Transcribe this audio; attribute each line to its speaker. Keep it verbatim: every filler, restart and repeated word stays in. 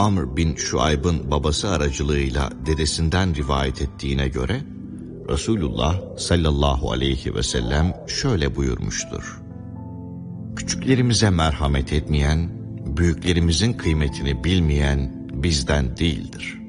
Speaker 1: Amr bin Şuayb'ın babası aracılığıyla dedesinden rivayet ettiğine göre Resulullah sallallahu aleyhi ve sellem şöyle buyurmuştur: küçüklerimize merhamet etmeyen, büyüklerimizin kıymetini bilmeyen bizden değildir.